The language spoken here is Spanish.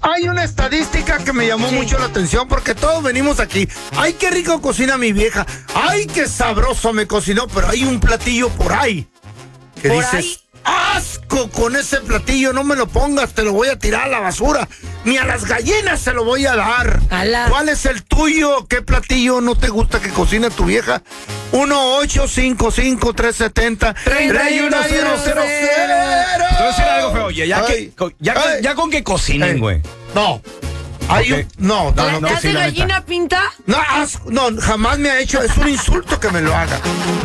Hay una estadística que me llamó mucho la atención porque todos venimos aquí. Ay, qué rico cocina mi vieja. Ay, qué sabroso me cocinó. Pero hay un platillo por ahí que dices, asco con ese platillo, no me lo pongas, te lo voy a tirar a la basura. Ni a las gallinas se lo voy a dar. ¡Hala! ¿Cuál es el tuyo? ¿Qué platillo no te gusta que cocine tu vieja? 1-855-370-3100. Te voy a decir algo feo. Oye, ya con que cocinen, güey. No. Hay no, ¿Te hace sí, la gallina neta. pinta? no, jamás me ha hecho. Es un insulto que me lo haga.